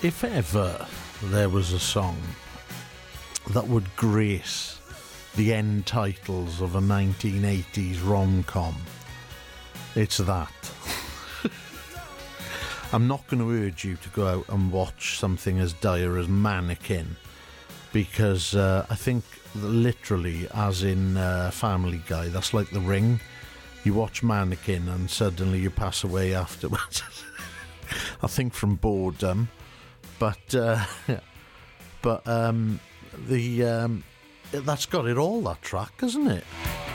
If ever there was a song that would grace the end titles of a 1980s rom-com, it's that. I'm not going to urge you to go out and watch something as dire as Mannequin, because I think literally, as in Family Guy, that's like The Ring. You watch Mannequin and suddenly you pass away afterwards. I think from boredom, but that's got it all, that track, hasn't it?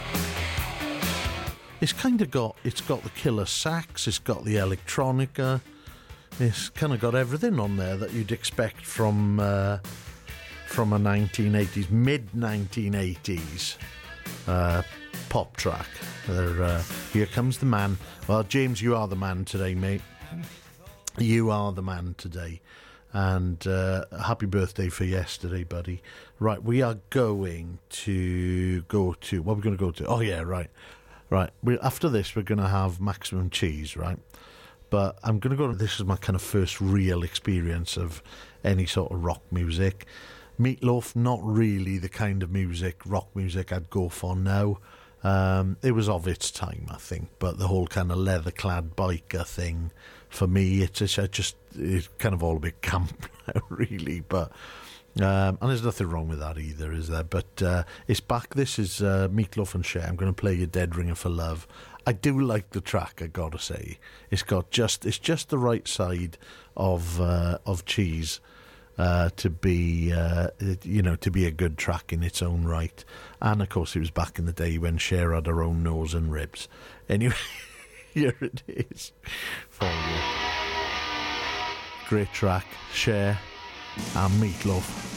It's got the killer sax, it's got the electronica, it's kind of got everything on there that you'd expect from a 1980s, mid-1980s pop track. Here comes the man. Well, James, you are the man today, mate. You are the man today. And happy birthday for yesterday, buddy. Right, we are going to go to... What are we going to go to? Oh, yeah, right. Right, after this, we're going to have Maximum Cheese, right? But I'm going to go... This is my kind of first real experience of any sort of rock music. Meatloaf, not really the kind of rock music I'd go for now. It was of its time, I think, but the whole kind of leather-clad biker thing, for me, it's kind of all a bit camp now, really, but and there's nothing wrong with that either, is there? But it's back. This is Meatloaf and Cher. I'm going to play you Dead Ringer for Love. I do like the track, I gotta say. It's just the right side of cheese to be to be a good track in its own right. And of course, it was back in the day when Cher had her own nose and ribs. Anyway, here it is for you. Great track, Cher and Meatloaf.